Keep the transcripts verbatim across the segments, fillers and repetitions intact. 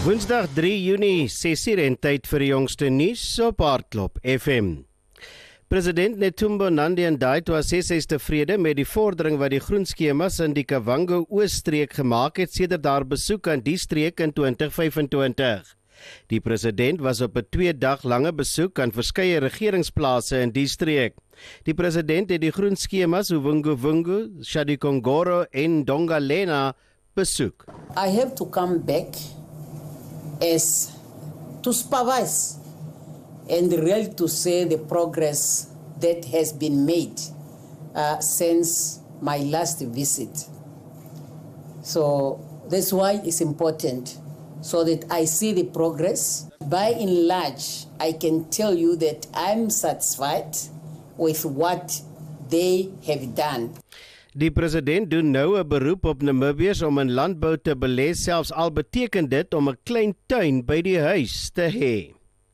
Woensdag drie Junie, ses uur en tyd vir die jongste nuus op Hardklop F M. President Netumbo Nandi-Ndaitwah sê sy is tevrede met die vordering wat die groenskemas in die Kavango Oos-streek gemaak het sedert haar besoek aan die streek in twintig vyf-en-twintig. Die president was op 'n twee dag lange besoek aan verskeie regeringsplase in die streek. Die president het die groenskemas Uvungu-Vungu, Shadikongoro en Dongalena besoek. I have to come back as to supervise and really to say the progress that has been made uh, since my last visit. So that's why it's important, so that I see the progress. By and large, I can tell you that I'm satisfied with what they have done. Die president doen nou 'n beroep op Namibiërs om in landbou te belê, selfs al beteken dit om 'n klein tuin by die huis te hê.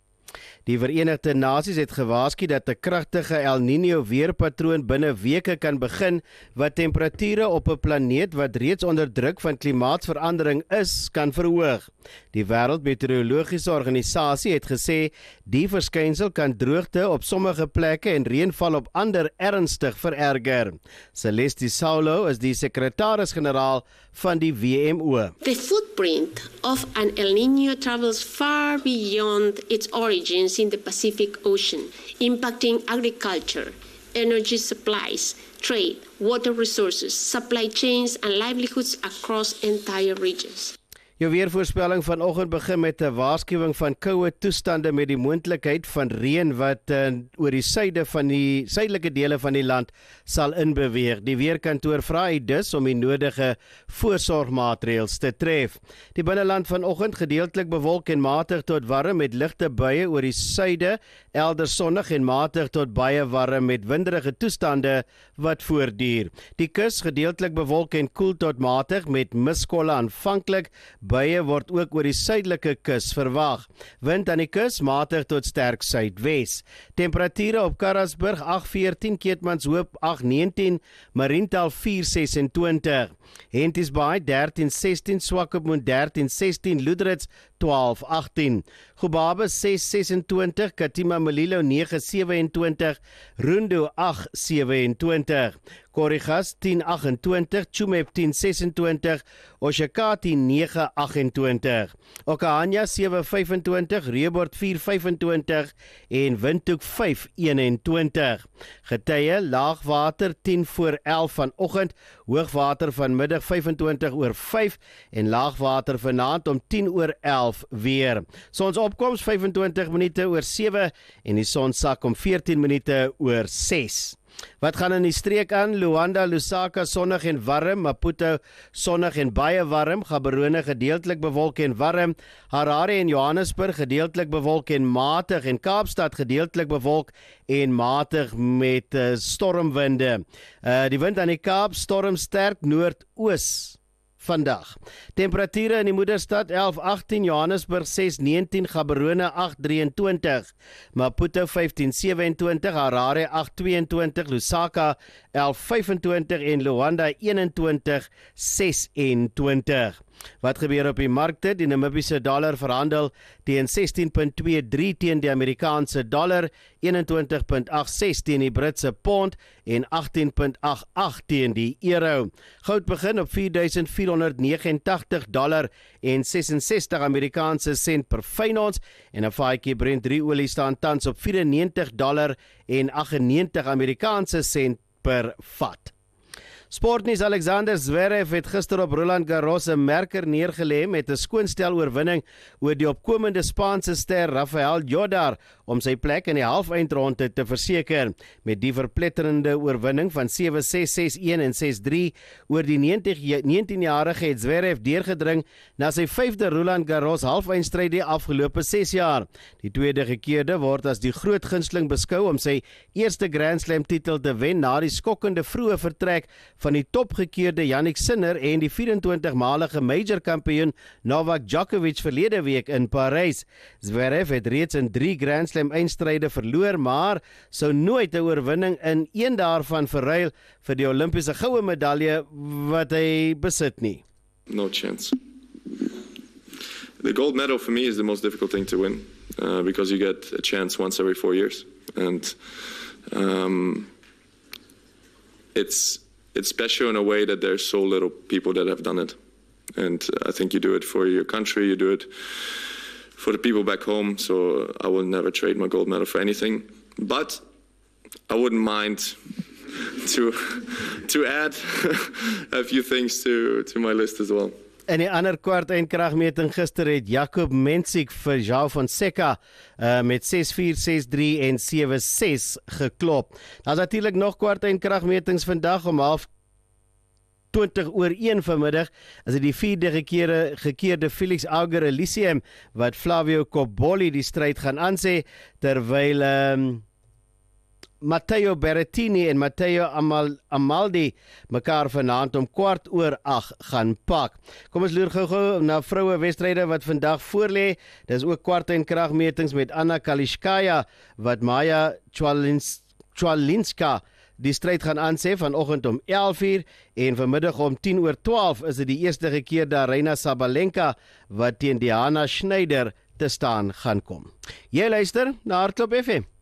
Die Verenigde Nasies het gewaarsku dat 'n kragtige El Niño weerpatroon binne weke kan begin wat temperature op 'n planeet wat reeds onder druk van klimaatsverandering is, kan verhoog. Die Wêreldmeteorologiese Organisasie het gesê die verskynsel kan droogte op sommige plekke en reënval op ander ernstig vererger. Celeste Saulo is die sekretaris-generaal van die W M O. The footprint of an El Niño travels far beyond its origins in the Pacific Ocean, impacting agriculture, energy supplies, trade, water resources, supply chains and livelihoods across entire regions. Jou weervoorspelling vanoggend begin met 'n waarskuwing van koue toestande met die moontlikheid van reën wat uh, oor die suide van die suidelike dele van die land sal inbeweeg. Die weerkantoor vra u dus om die nodige voorsorgmaatreëls te tref. Die binneland vanoggend gedeeltelik bewolk en matig tot warm met ligte buie oor die suide, elders sonnig en matig tot baie warm met winderige toestande wat voortduur. Die kus gedeeltelik bewolk en koel tot matig met miskolle aanvanklik. Buie word ook oor die suidelike kus verwag. Wind aan die kus matig tot sterk suidwes. Temperature op Karasburg agt veertien, Keetmanshoop agt negentien, Mariental vier ses-en-twintig. Henties Bay dertien sestien, Swakopmund dertien sestien, Loederitz twaalf agttien. Gubaba ses ses-en-twintig, Katima Mulilo nege sewe-en-twintig, Rundu agt sewe-en-twintig. Korigas tien agt-en-twintig, Chumep tien ses-en-twintig, Oshakati nege agt-en-twintig. Okahanya sewe vyf-en-twintig, Reebord vier vyf-en-twintig en Windhoek vyf een-en-twintig. Getye laagwater tien voor elf vanoggend, hoogwater vanmiddag vyf-en-twintig oor vyf en laagwater vanaand om tien oor elf weer. Sonsopkoms vyf-en-twintig minute oor sewe en die son sak om veertien minute oor ses. Wat gaan in die streek aan? Luanda, Lusaka sonnig en warm, Maputo sonnig en baie warm, Gaborone gedeeltelik bewolk en warm, Harare en Johannesburg gedeeltelik bewolk en matig en Kaapstad gedeeltelik bewolk en matig met uh, stormwinde. Uh, die wind aan die Kaap storm sterk noordoos vandag. Temperature in die moederstad elf agttien, Johannesburg ses negentien, Gaborone agt drieëntwintig, Maputo vyftien sewe-en-twintig, Harare agt twee-en-twintig, Lusaka elf vyf-en-twintig en Luanda eenentwintig ses-en-twintig. Wat gebeur op die markte? Die Namibiese dollar verhandel teen sestien punt twee drie teen die Amerikaanse dollar, eenentwintig punt agt ses teen die Britse pond en agttien punt agt agt teen die euro. Goud begin op vier duisend vier honderd negenentagtig dollar en sesensestig Amerikaanse sent per fyn ons en 'n vaatjie Brent drie olie staan tans op vyfennegentig dollar en aggennegentig Amerikaanse sent per vat. Sportnuus: Alexander Zverev het gister op Roland Garros 'n merker neergelê met 'n skoonstel oorwinning oor die opkomende Spaanse ster Rafael Jodar om sy plek in die halfeindronde te verseker. Met die verpletterende oorwinning van sewe ses, ses-een en ses-drie oor die negentienjarige het Zverev deurgedring na sy vyfde Roland Garros halfeindstryd die afgelope ses jaar. Die tweede gekeerde word as die groot gunsteling beskou om sy eerste Grand Slam titel te wen na die skokkende vroeë vertrek van die topgekeerde Jannik Sinner en die vyf-en-twintigmalige major kampioen Novak Djokovic verlede week in Parys. Zverev het reeds in drie Grand Slam eindstryde verloor, maar sou nooit 'n oorwinning in een daarvan verruil vir die Olimpiese goue medalje wat hy besit nie. No chance. the gold medal for me is the most difficult thing to win uh, because you get a chance once every four years. And um, it's, it's special in a way that there's so little people that have done it. And I think you do it for your country, you do it for the people back home, so I will never trade my gold medal for anything. But I wouldn't mind to to add a few things to, to my list as well. In die ander kwart eindkragmeting gister het Jacob Mensik vir João Fonseca uh, met ses vier, ses drie en sewe ses geklop. Daar's natuurlik nog kwart eindkragmetings vandag om half twintig oor een vanmiddag, as dit die vierde gekeerde, gekeerde Felix Auger Elysium wat Flavio Cobolli die stryd gaan aansê, terwyl um, Matteo Berrettini en Matteo Amal, Amaldi mekaar vanaand om kwart oor ag gaan pak. Kom ons loer gou-gou na vroue wedstryde wat vandag voorlê. Dis ook kwart eindkragmetings met Anna Kaliskaya wat Maja Chwalinska die stryd gaan aansê vanoggend om elf uur en vanmiddag om tien oor twaalf is dit die eerste gekeerde Aryna Sabalenka wat teen Diana Schneider te staan gaan kom. Jy luister na Hardloop F M.